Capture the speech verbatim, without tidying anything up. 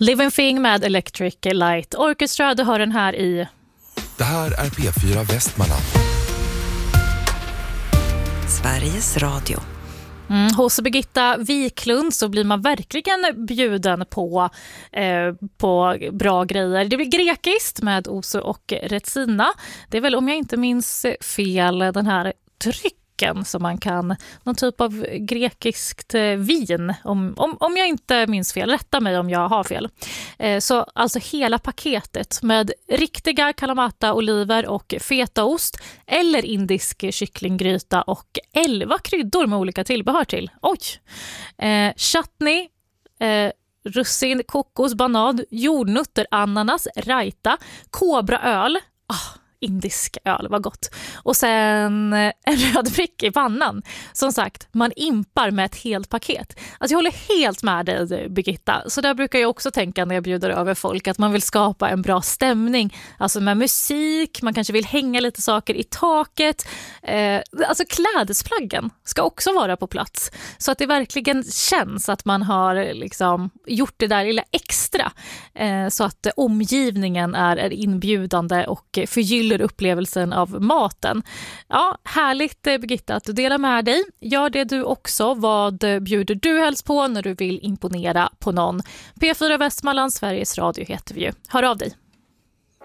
Living Thing med Electric Light Orchestra. Du hör den här i... Det här är P fyra Västmanland. Sveriges Radio. Mm, hos Birgitta Wiklund så blir man verkligen bjuden på, eh, på bra grejer. Det blir grekiskt med Oso och Retsina. Det är väl, om jag inte minns fel, den här drycken som man kan, någon typ av grekiskt vin, om, om, om jag inte minns fel, rätta mig om jag har fel. Eh, så alltså hela paketet med riktiga kalamata-oliver och fetaost eller indisk kycklinggryta och elva kryddor med olika tillbehör till. Oj! Eh, chutney, eh, russin, kokos, banan, jordnötter, ananas, raita, kobraöl. Ah, indisk öl, vad gott. Och sen en röd prick i pannan. Som sagt, man impar med ett helt paket. Alltså jag håller helt med dig, Birgitta. Så där brukar jag också tänka när jag bjuder över folk, att man vill skapa en bra stämning. Alltså med musik, man kanske vill hänga lite saker i taket. Eh, alltså klädesplaggen ska också vara på plats. Så att det verkligen känns att man har liksom gjort det där lilla extra. Eh, så att omgivningen är, är inbjudande och förgyller upplevelsen av maten. Ja, härligt Birgitta att du delar med dig. Gör det du också. Vad bjuder du helst på när du vill imponera på någon? P fyra Västmanland, Sveriges Radio heter vi ju. Hör av dig.